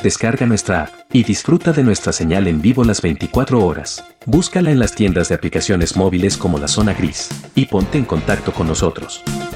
Descarga nuestra app y disfruta de nuestra señal en vivo las 24 horas. Búscala en las tiendas de aplicaciones móviles como La Zona Gris y ponte en contacto con nosotros.